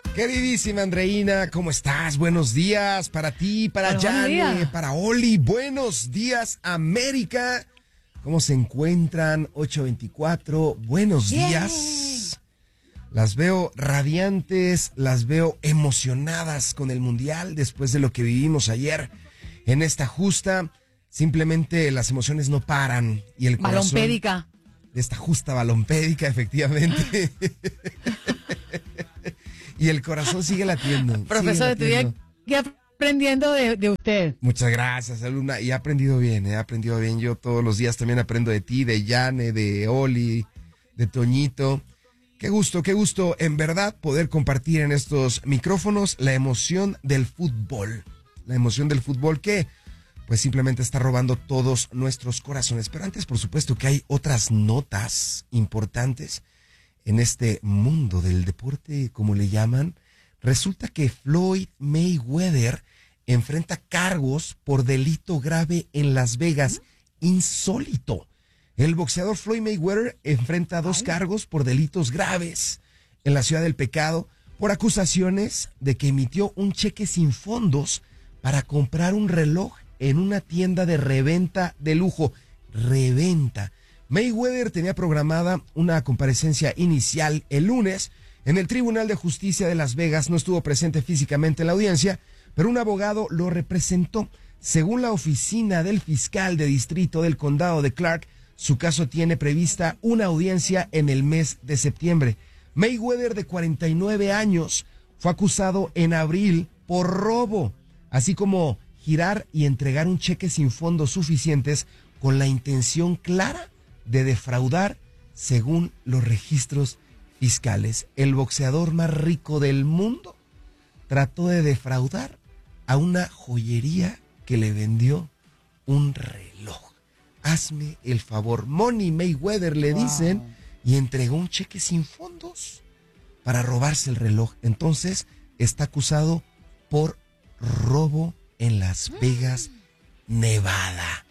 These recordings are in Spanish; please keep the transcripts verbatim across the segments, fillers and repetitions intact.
Queridísima Andreina, ¿cómo estás? Buenos días para ti, para Yane, para Oli. Buenos días, América. ¿Cómo se encuentran? ocho veinticuatro. Buenos días. Las veo radiantes, las veo emocionadas con el Mundial después de lo que vivimos ayer en esta justa. Simplemente las emociones no paran y el corazón... Balompédica. De esta justa balompédica, efectivamente. Y el corazón sigue latiendo. Profesor, sigue latiendo. estoy aquí aprendiendo de, de usted. Muchas gracias, alumna. Y he aprendido bien, he aprendido bien. Yo todos los días también aprendo de ti, de Yane, de Oli, de Toñito. Qué gusto, qué gusto, en verdad, poder compartir en estos micrófonos la emoción del fútbol. La emoción del fútbol que, pues, simplemente está robando todos nuestros corazones. Pero antes, por supuesto, que hay otras notas importantes en este mundo del deporte, como le llaman. Resulta que Floyd Mayweather enfrenta cargos por delito grave en Las Vegas. Insólito. El boxeador Floyd Mayweather enfrenta dos cargos por delitos graves en la Ciudad del Pecado por acusaciones de que emitió un cheque sin fondos para comprar un reloj en una tienda de reventa de lujo. Reventa. Mayweather tenía programada una comparecencia inicial el lunes en el Tribunal de Justicia de Las Vegas. No estuvo presente físicamente en la audiencia, pero un abogado lo representó. Según la oficina del fiscal de distrito del condado de Clark, su caso tiene prevista una audiencia en el mes de septiembre. Mayweather, de cuarenta y nueve años, fue acusado en abril por robo, así como girar y entregar un cheque sin fondos suficientes con la intención clara de defraudar, según los registros fiscales. El boxeador más rico del mundo trató de defraudar a una joyería que le vendió un reloj. Hazme el favor. Money Mayweather le wow. dicen, y entregó un cheque sin fondos para robarse el reloj. Entonces está acusado por robo en Las Vegas, Nevada.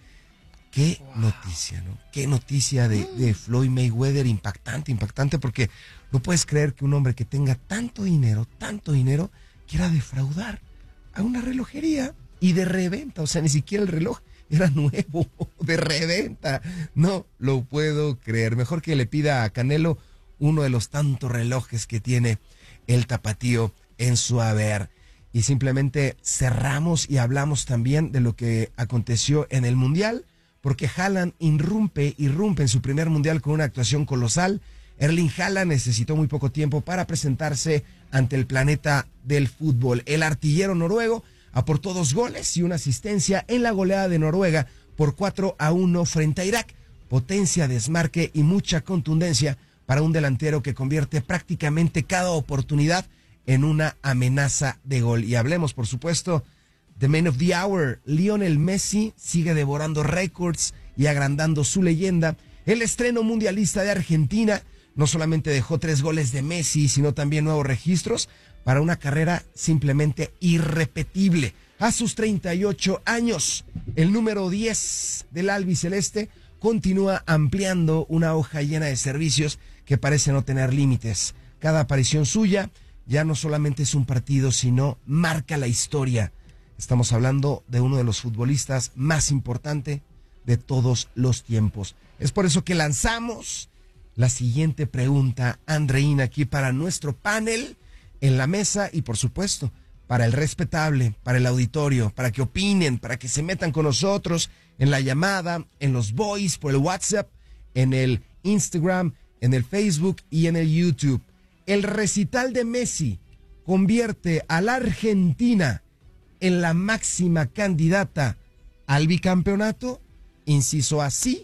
Qué wow. noticia, ¿no? Qué noticia de, de Floyd Mayweather, impactante, impactante, porque no puedes creer que un hombre que tenga tanto dinero, tanto dinero, quiera defraudar a una relojería y de reventa. O sea, ni siquiera el reloj era nuevo, de reventa. No lo puedo creer. Mejor que le pida a Canelo uno de los tantos relojes que tiene el tapatío en su haber. Y simplemente cerramos y hablamos también de lo que aconteció en el Mundial, porque Haaland irrumpe, irrumpe en su primer Mundial con una actuación colosal. Erling Haaland necesitó muy poco tiempo para presentarse ante el planeta del fútbol. El artillero noruego aportó dos goles y una asistencia en la goleada de Noruega por cuatro a uno frente a Irak. Potencia, desmarque y mucha contundencia para un delantero que convierte prácticamente cada oportunidad en una amenaza de gol. Y hablemos, por supuesto, The Man of the Hour. Lionel Messi sigue devorando récords y agrandando su leyenda. El estreno mundialista de Argentina no solamente dejó tres goles de Messi, sino también nuevos registros para una carrera simplemente irrepetible. A sus treinta y ocho años, el número diez del albiceleste continúa ampliando una hoja llena de servicios que parece no tener límites. Cada aparición suya ya no solamente es un partido, sino marca la historia. Estamos hablando de uno de los futbolistas más importantes de todos los tiempos. Es por eso que lanzamos la siguiente pregunta, Andreina, aquí para nuestro panel en la mesa y, por supuesto, para el respetable, para el auditorio, para que opinen, para que se metan con nosotros en la llamada, en los voice, por el WhatsApp, en el Instagram, en el Facebook y en el YouTube. El recital de Messi convierte a la Argentina en la máxima candidata al bicampeonato. Inciso A, sí.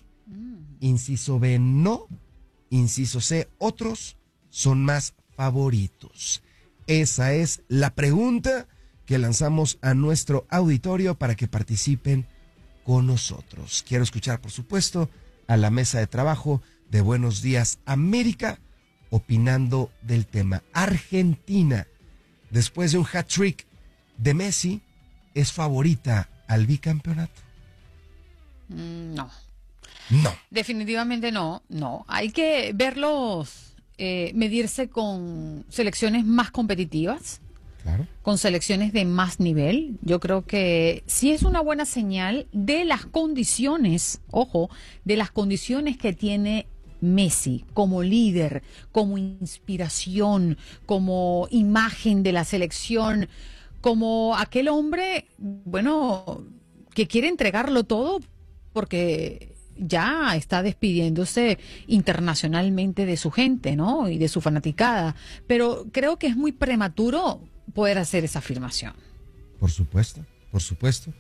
Inciso B, no. Inciso C, otros son más favoritos. Esa es la pregunta que lanzamos a nuestro auditorio para que participen con nosotros. Quiero escuchar, por supuesto, a la mesa de trabajo de Buenos Días América, opinando del tema. Argentina, después de un hat-trick de Messi, ¿es favorita al bicampeonato? No. No. Definitivamente no, no. Hay que ver los, eh, medirse con selecciones más competitivas, Claro. con selecciones de más nivel. Yo creo que sí es una buena señal de las condiciones, ojo, de las condiciones que tiene Messi como líder, como inspiración, como imagen de la selección, como aquel hombre, bueno, que quiere entregarlo todo porque ya está despidiéndose internacionalmente de su gente, ¿no? Y de su fanaticada. Pero creo que es muy prematuro poder hacer esa afirmación. Por supuesto, por supuesto.